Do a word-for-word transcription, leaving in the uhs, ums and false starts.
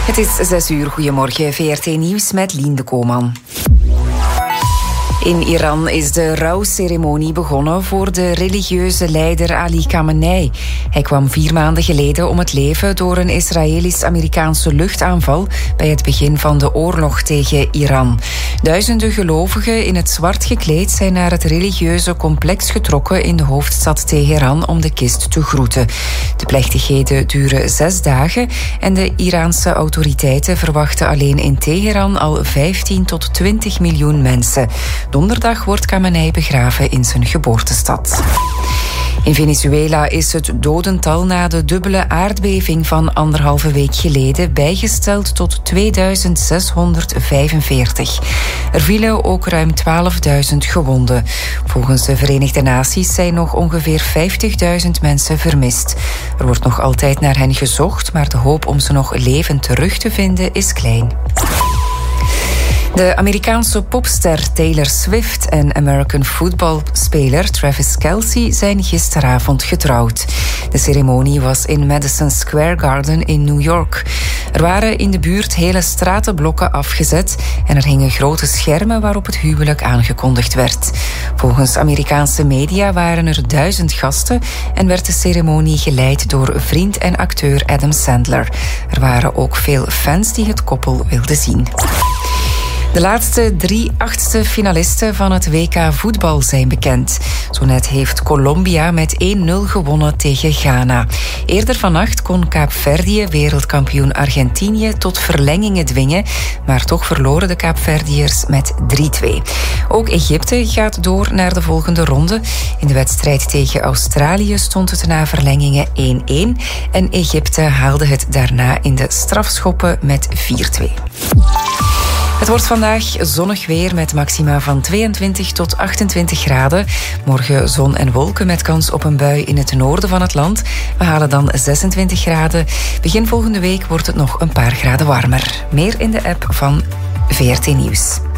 Het is zes uur. Goedemorgen. V R T Nieuws met Lien de Koman. In Iran is de rouwceremonie begonnen voor de religieuze leider Ali Khamenei. Hij kwam vier maanden geleden om het leven door een Israëlisch-Amerikaanse luchtaanval bij het begin van de oorlog tegen Iran. Duizenden gelovigen in het zwart gekleed zijn naar het religieuze complex getrokken in de hoofdstad Teheran om de kist te groeten. De plechtigheden duren zes dagen en de Iraanse autoriteiten verwachten alleen in Teheran al vijftien tot twintig miljoen mensen. Donderdag wordt Khamenei begraven in zijn geboortestad. In Venezuela is het dodental na de dubbele aardbeving van anderhalve week geleden bijgesteld tot tweeduizend zeshonderdvijfenveertig. Er vielen ook ruim twaalfduizend gewonden. Volgens de Verenigde Naties zijn nog ongeveer vijftigduizend mensen vermist. Er wordt nog altijd naar hen gezocht, maar de hoop om ze nog levend terug te vinden is klein. De Amerikaanse popster Taylor Swift en American footballspeler Travis Kelce zijn gisteravond getrouwd. De ceremonie was in Madison Square Garden in New York. Er waren in de buurt hele stratenblokken afgezet en er hingen grote schermen waarop het huwelijk aangekondigd werd. Volgens Amerikaanse media waren er duizend gasten en werd de ceremonie geleid door vriend en acteur Adam Sandler. Er waren ook veel fans die het koppel wilden zien. De laatste drie achtste finalisten van het W K voetbal zijn bekend. Zo net heeft Colombia met één nul gewonnen tegen Ghana. Eerder vannacht kon Kaapverdië wereldkampioen Argentinië tot verlengingen dwingen, maar toch verloren de Kaapverdiërs met drie twee. Ook Egypte gaat door naar de volgende ronde. In de wedstrijd tegen Australië stond het na verlengingen één één en Egypte haalde het daarna in de strafschoppen met vier twee. Het wordt vandaag zonnig weer met maxima van tweeëntwintig tot achtentwintig graden. Morgen zon en wolken met kans op een bui in het noorden van het land. We halen dan zesentwintig graden. Begin volgende week wordt het nog een paar graden warmer. Meer in de app van V R T Nieuws.